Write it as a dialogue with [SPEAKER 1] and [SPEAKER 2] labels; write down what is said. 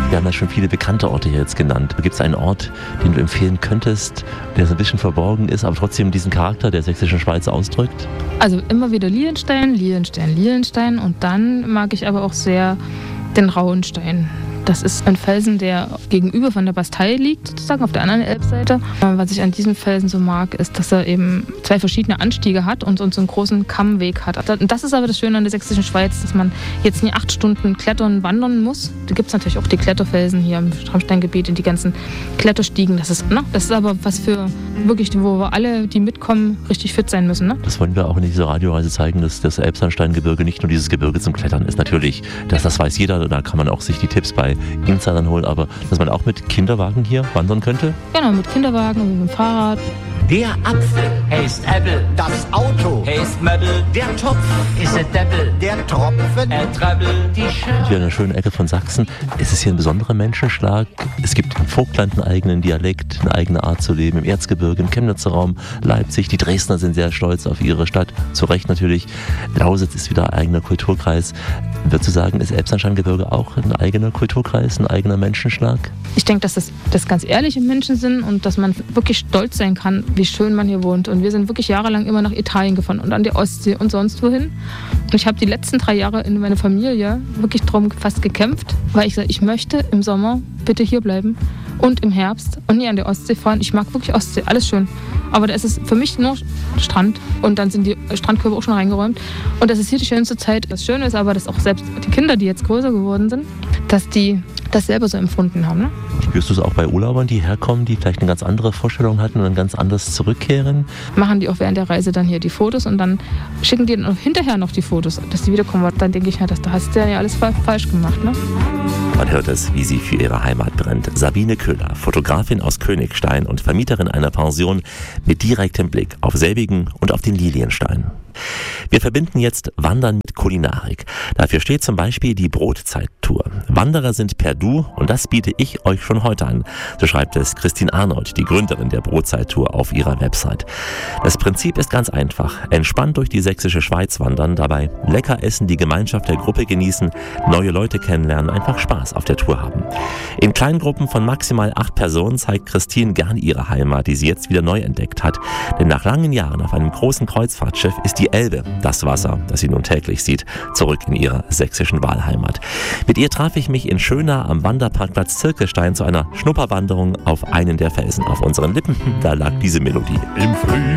[SPEAKER 1] Wir haben ja schon viele bekannte Orte hier jetzt genannt. Gibt es einen Ort, den du empfehlen könntest, der so ein bisschen verborgen ist, aber trotzdem diesen Charakter der sächsischen Schweiz ausdrückt?
[SPEAKER 2] Also immer wieder Lilienstein und dann mag ich aber auch sehr den Rauenstein. Das ist ein Felsen, der gegenüber von der Bastei liegt, sozusagen auf der anderen Elbseite. Was ich an diesem Felsen so mag, ist, dass er eben 2 verschiedene Anstiege hat und so einen großen Kammweg hat. Und das ist aber das Schöne an der sächsischen Schweiz, dass man jetzt nie 8 Stunden klettern, wandern muss. Da gibt es natürlich auch die Kletterfelsen hier im Traunsteingebiet, die ganzen Kletterstiegen. Das ist aber was für wirklich, wo wir alle, die mitkommen, richtig fit sein müssen. Ne?
[SPEAKER 1] Das wollen wir auch in dieser Radioreise zeigen, dass das Elbsandsteingebirge nicht nur dieses Gebirge zum Klettern ist. Natürlich, das weiß jeder, da kann man auch sich die Tipps bei Insidern holen, aber dass man auch mit Kinderwagen hier wandern könnte?
[SPEAKER 2] Genau, mit Kinderwagen und mit dem Fahrrad.
[SPEAKER 3] Der Apfel heißt Äppel, das Auto heißt Möbel, der Topf ist ein Deppel, der Tropfen, Treppel, die Schöne.
[SPEAKER 1] Hier in einer schönen Ecke von Sachsen. Es ist hier ein besonderer Menschenschlag. Es gibt im Vogtland einen eigenen Dialekt, eine eigene Art zu leben. Im Erzgebirge, im Chemnitzer Raum, Leipzig. Die Dresdner sind sehr stolz auf ihre Stadt. Zu Recht natürlich. Lausitz ist wieder ein eigener Kulturkreis. Würdest du sagen, ist Elbsandsteingebirge auch ein eigener Kulturkreis, ein eigener Menschenschlag?
[SPEAKER 2] Ich denke, dass das ganz ehrliche Menschen sind und dass man wirklich stolz sein kann, wie schön man hier wohnt. Und wir sind wirklich jahrelang immer nach Italien gefahren und an die Ostsee und sonst wohin. Und ich habe die letzten 3 Jahre in meiner Familie wirklich drum fast gekämpft, weil ich sage, ich möchte im Sommer bitte hier bleiben und im Herbst und nie an der Ostsee fahren. Ich mag wirklich Ostsee, alles schön. Aber da ist es für mich nur Strand und dann sind die Strandkörbe auch schon reingeräumt. Und das ist hier die schönste Zeit. Das Schöne ist aber, dass auch selbst die Kinder, die jetzt größer geworden sind, dass die das selber so empfunden haben. Ne?
[SPEAKER 1] Spürst du es auch bei Urlaubern, die herkommen, die vielleicht eine ganz andere Vorstellung hatten und dann ganz anders zurückkehren?
[SPEAKER 2] Machen die auch während der Reise dann hier die Fotos und dann schicken die dann hinterher noch die Fotos, dass die wiederkommen. Dann denke ich, da hast du ja alles falsch gemacht. Ne?
[SPEAKER 1] Man hört es, wie sie für ihre Heimat brennt. Sabine Köhler, Fotografin aus Königstein und Vermieterin einer Pension mit direktem Blick auf selbigen und auf den Lilienstein. Wir verbinden jetzt Wandern mit Kulinarik. Dafür steht zum Beispiel die Brotzeit-Tour. Wanderer sind per Du und das biete ich euch schon heute an. So schreibt es Christine Arnold, die Gründerin der Brotzeit-Tour, auf ihrer Website. Das Prinzip ist ganz einfach. Entspannt durch die sächsische Schweiz wandern, dabei lecker essen, die Gemeinschaft der Gruppe genießen, neue Leute kennenlernen, einfach Spaß auf der Tour haben. In Kleingruppen von maximal 8 Personen zeigt Christine gern ihre Heimat, die sie jetzt wieder neu entdeckt hat. Denn nach langen Jahren auf einem großen Kreuzfahrtschiff ist die Elbe das Wasser, das sie nun täglich sieht, zurück in ihre sächsischen Wahlheimat. Mit ihr traf ich mich in Schöna am Wanderparkplatz Zirkelstein zu einer Schnupperwanderung auf einen der Felsen. Auf unseren Lippen, da lag diese Melodie. Im Frühling